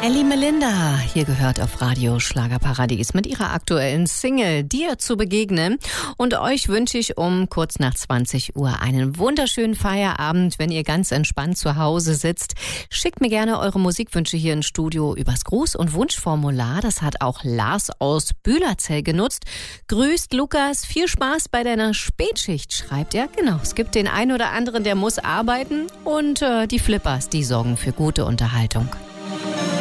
Ellie Melinda, hier gehört auf Radio Schlagerparadies mit ihrer aktuellen Single Dir zu begegnen. Und euch wünsche ich um kurz nach 20 Uhr einen wunderschönen Feierabend, wenn ihr ganz entspannt zu Hause sitzt. Schickt mir gerne eure Musikwünsche hier ins Studio übers Gruß- und Wunschformular. Das hat auch Lars aus Bühlerzell genutzt. Grüßt Lukas, viel Spaß bei deiner Spätschicht, schreibt er. Genau, es gibt den einen oder anderen, der muss arbeiten. Und die Flippers, die sorgen für gute Unterhaltung.